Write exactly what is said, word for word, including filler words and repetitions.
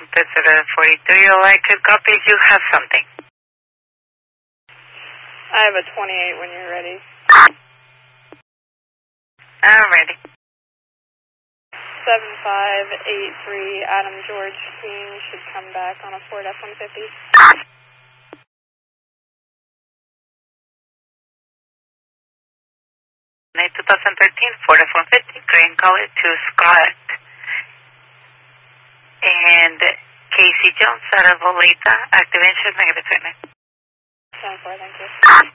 President forty-three, you'd like to copy? You have something. I have a twenty-eight when you're ready. I'm ready. seven five eight three, Adam George King should come back on a Ford F one fifty. twenty thirteen Ford F one fifty, green color to Scott. And Casey Jones out of Oleta, active engine, negative fitness. ten four, thank you.